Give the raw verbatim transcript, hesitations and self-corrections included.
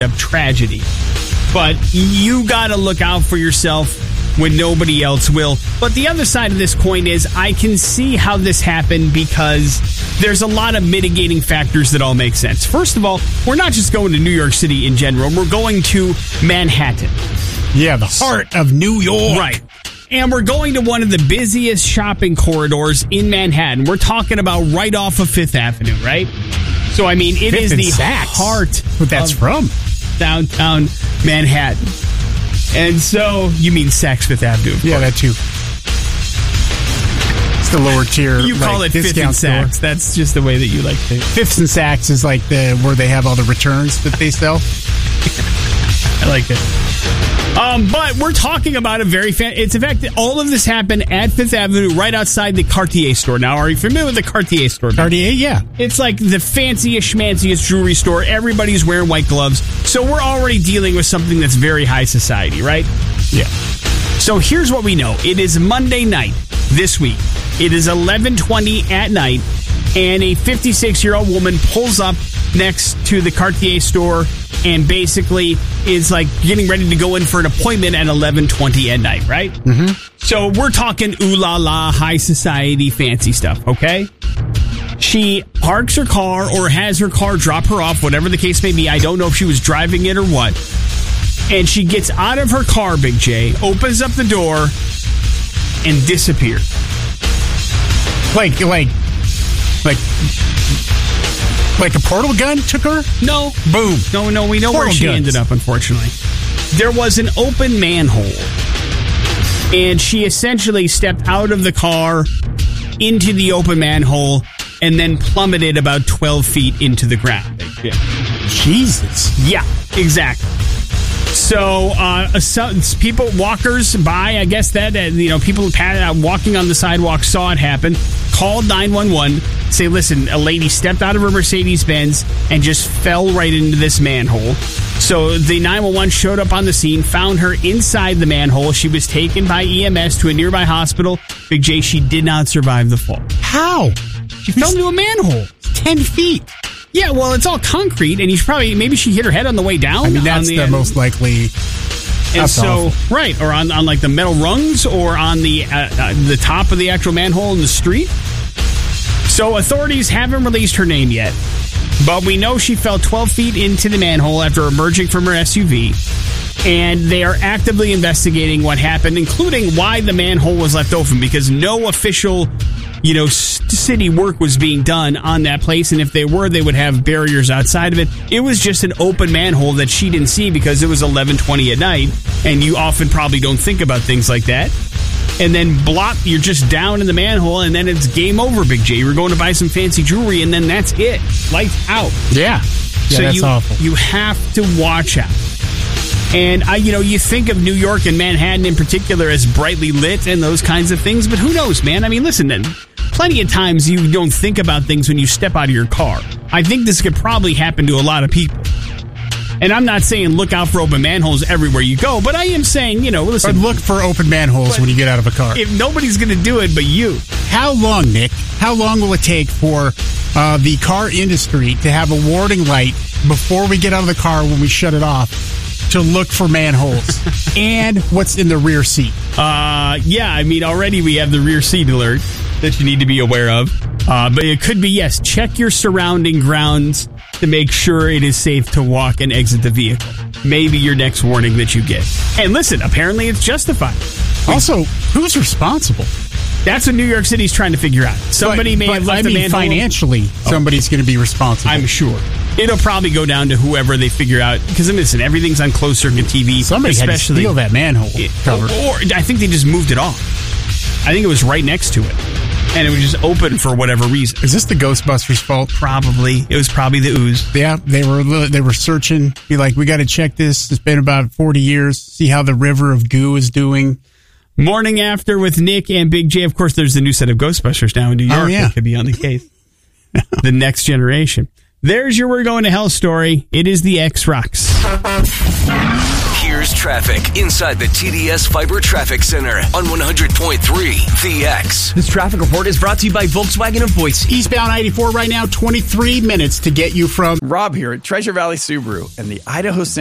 up tragedy. But you got to look out for yourself when nobody else will. But the other side of this coin is I can see how this happened because there's a lot of mitigating factors that all make sense. First of all, we're not just going to New York City in general. We're going to Manhattan. Yeah, the heart of New York. Right. And we're going to one of the busiest shopping corridors in Manhattan. We're talking about right off of Fifth Avenue, right? So, I mean, it Fifth is and the Saks. heart What that's of from. downtown Manhattan. And so, you mean Saks Fifth Avenue, of Yeah, course. that too. It's the lower tier. You call like, it Fifth and discount store. Saks. That's just the way that you like to. Fifths and Saks is like the where they have all the returns that they sell. I like it. Um, but we're talking about a very fan. It's in fact all of this happened at Fifth Avenue, right outside the Cartier store. Now, are you familiar with the Cartier store? Cartier, yeah. It's like the fanciest, schmanciest jewelry store. Everybody's wearing white gloves, so we're already dealing with something that's very high society, right? Yeah. So here's what we know: it is Monday night this week. It is eleven twenty at night, and a fifty-six-year-old woman pulls up next to the Cartier store and basically is like getting ready to go in for an appointment at eleven twenty at night, right? Mm-hmm. So we're talking ooh la la, high society, fancy stuff, okay? She parks her car or has her car drop her off, whatever the case may be. I don't know if she was driving it or what. And she gets out of her car, Big J, opens up the door, and disappears. Like, like, like, like a portal gun took her? No. Boom. No, no, we know Portal where she guns. ended up, unfortunately. There was an open manhole, and she essentially stepped out of the car into the open manhole and then plummeted about twelve feet into the ground. Yeah. Jesus. Yeah, exactly. So, uh, some, people, walkers by, I guess that, uh, you know, people uh, walking on the sidewalk saw it happen, called nine one one, say, listen, a lady stepped out of her Mercedes-Benz and just fell right into this manhole. So the nine one one showed up on the scene, found her inside the manhole. She was taken by E M S to a nearby hospital. Big J, she did not survive the fall. How? She fell into a manhole. Ten feet. Yeah, well, it's all concrete, and you should probably, maybe she hit her head on the way down. I mean, that's the, the, end. most likely. And That's so, awful. right, or on, on like the metal rungs, or on the uh, uh, the top of the actual manhole in the street. So authorities haven't released her name yet, but we know she fell twelve feet into the manhole after emerging from her S U V, and they are actively investigating what happened, including why the manhole was left open, because no official, you know, city work was being done on that place, and if they were, they would have barriers outside of it. It was just an open manhole that she didn't see because it was eleven twenty at night, and you often probably don't think about things like that. And then blop, you're just down in the manhole, and then it's game over, Big J. You're going to buy some fancy jewelry, and then that's it. Lights out. Yeah. Yeah, so that's you, awful. you have to watch out. And, I, you know, you think of New York and Manhattan in particular as brightly lit and those kinds of things, but who knows, man? I mean, listen, then, plenty of times you don't think about things when you step out of your car. I think this could probably happen to a lot of people. And I'm not saying look out for open manholes everywhere you go, but I am saying, you know, listen. But look for open manholes when you get out of a car. If nobody's going to do it but you. How long, Nick? How long will it take for uh, the car industry to have a warning light before we get out of the car when we shut it off to look for manholes and what's in the rear seat? Uh, yeah, I mean, already we have the rear seat alert that you need to be aware of. Uh, but it could be, yes, check your surrounding grounds to make sure it is safe to walk and exit the vehicle. Maybe your next warning that you get. And listen, apparently it's justified. Also, who's responsible? That's what New York City's trying to figure out. Somebody but, may but, have left I the mean, manhole. financially, somebody's going to be responsible. I'm sure. It'll probably go down to whoever they figure out. Because, listen, everything's on closed circuit T V. Somebody had to steal that manhole cover. Or, or I think they just moved it off. I think it was right next to it. And it was just open for whatever reason. Is this the Ghostbusters' fault? Probably. It was probably the ooze. Yeah, they were they were searching. Be like, we got to check this. It's been about forty years. See how the river of goo is doing. Morning After with Nick and Big J. Of course, there's the new set of Ghostbusters now in New York. Oh, yeah. That could be on the case. The next generation. There's your We're Going to Hell story. It is the X-Rocks. Here's traffic inside the T D S Fiber Traffic Center on one hundred point three The X. This traffic report is brought to you by Volkswagen of Boise. Eastbound ninety-four right now, twenty-three minutes to get you from Rob here at Treasure Valley Subaru and the Idaho Center.